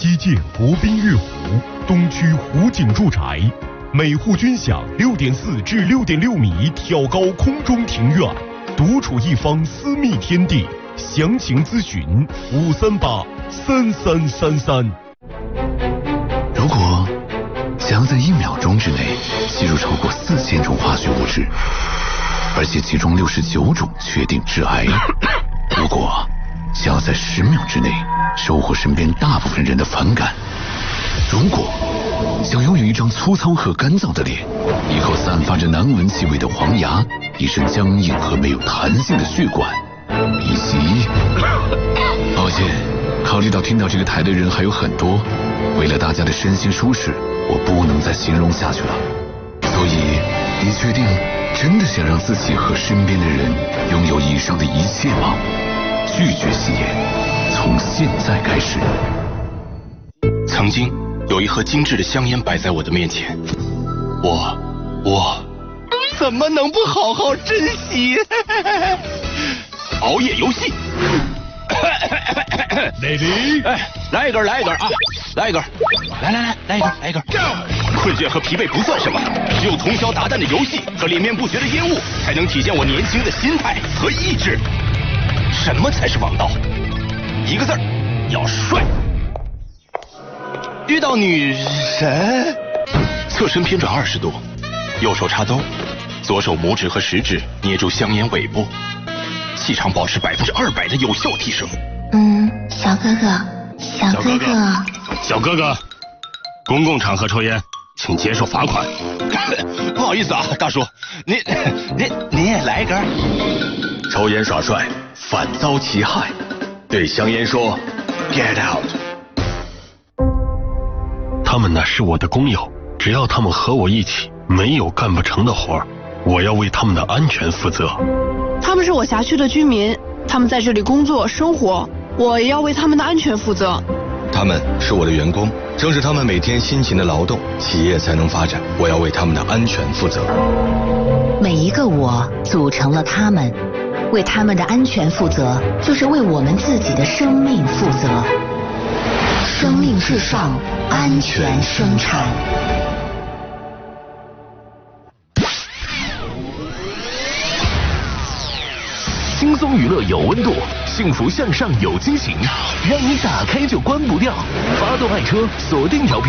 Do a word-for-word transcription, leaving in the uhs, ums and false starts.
西界国宾悦湖，东区湖景住宅，每户均享六点四至六点六米挑高空中庭院，独处一方私密天地。详情咨询五三八三三三三。 如果想要在一秒钟之内吸入超过四千种化学物质，而且其中六十九种确定致癌；如果想要在十秒之内收获身边大部分人的反感；如果想拥有一张粗糙和干燥的脸，一口散发着难闻气味的黄牙，一身僵硬和没有弹性的血管，以及……抱歉，考虑到听到这个台的人还有很多，为了大家的身心舒适，我不能再形容下去了。所以，你确定真的想让自己和身边的人拥有以上的一切吗？拒绝吸烟，从现在开始。 曾经有一盒精致的香烟摆在我的面前，我我怎么能不好好珍惜？熬夜游戏 ，Lady， 哎，来一根，来一根啊，来一根，来来来，来一根，来一根。困倦和疲惫不算什么，只有通宵达旦的游戏和连绵不绝的烟雾，才能体现我年轻的心态和意志。什么才是王道？一个字儿，要帅。遇到女神，侧身偏转二十度，右手插兜，左手拇指和食指捏住香烟尾部，气场保持百分之二百的有效提升。 嗯，小哥哥，小哥哥， 小哥哥，公共场合抽烟，请接受罚款。不好意思啊，大叔，您您您也来一根。抽烟耍帅，反遭其害。对香烟说 ，Get out。 他们乃是我的工友，只要他们和我一起，没有干不成的活儿，我要为他们的安全负责。 他们是我辖区的居民，他们在这里工作生活，我也要为他们的安全负责。 他们是我的员工，正是他们每天辛勤的劳动，企业才能发展。我要为他们的安全负责。 每一个我组成了他们，为他们的安全负责，就是为我们自己的生命负责。生命至上，安全生产。 轻松娱乐有温度，幸福向上有惊喜，让你打开就关不掉。发动爱车，锁定调频。